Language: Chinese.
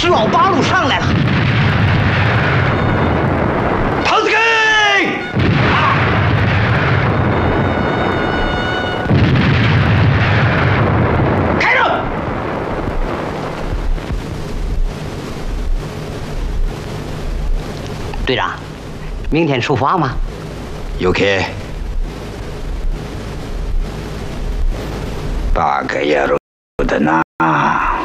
是老八路上来了。唐子根，开着。队长，明天出发吗？ 有开。8个月的呢。